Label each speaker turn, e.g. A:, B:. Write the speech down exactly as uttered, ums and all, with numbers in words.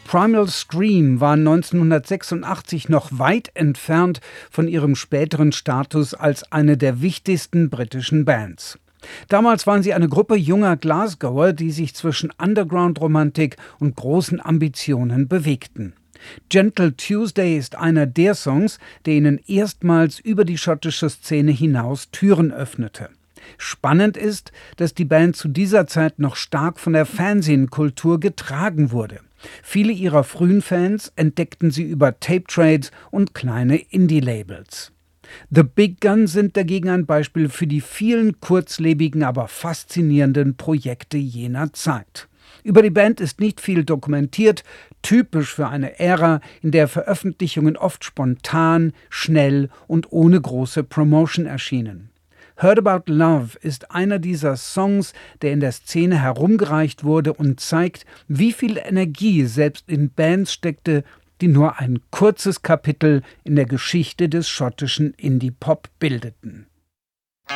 A: Primal Scream war neunzehnhundertsechsundachtzig noch weit entfernt von ihrem späteren Status als eine der wichtigsten britischen Bands. Damals waren sie eine Gruppe junger Glasgower, die sich zwischen Underground-Romantik und großen Ambitionen bewegten. Gentle Tuesday ist einer der Songs, der ihnen erstmals über die schottische Szene hinaus Türen öffnete. Spannend ist, dass die Band zu dieser Zeit noch stark von der Fanzine-Kultur getragen wurde. Viele ihrer frühen Fans entdeckten sie über Tape-Trades und kleine Indie-Labels. The Big Guns sind dagegen ein Beispiel für die vielen kurzlebigen, aber faszinierenden Projekte jener Zeit. Über die Band ist nicht viel dokumentiert, typisch für eine Ära, in der Veröffentlichungen oft spontan, schnell und ohne große Promotion erschienen. Heard About Love ist einer dieser Songs, der in der Szene herumgereicht wurde und zeigt, wie viel Energie selbst in Bands steckte, die nur ein kurzes Kapitel in der Geschichte des schottischen Indie-Pop bildeten.